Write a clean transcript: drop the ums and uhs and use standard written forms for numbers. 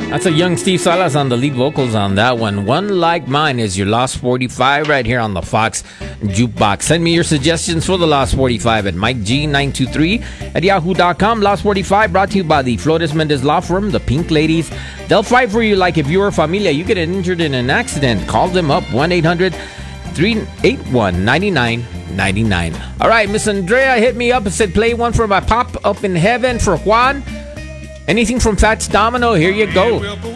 That's a young Steve Salas on the lead vocals on that one. One Like Mine is your Lost 45 right here on the Fox Jukebox. Send me your suggestions for the Lost 45 at MikeG923 at yahoo.com. Lost 45 brought to you by the Flores Mendez Law Firm, the Pink Ladies. They'll fight for you like if you're a familia. You get injured in an accident. Call them up, 1-800-381-9999. All right, Miss Andrea hit me up and said, play one for my pop up in heaven for Juan. Anything from Fats Domino, here you go.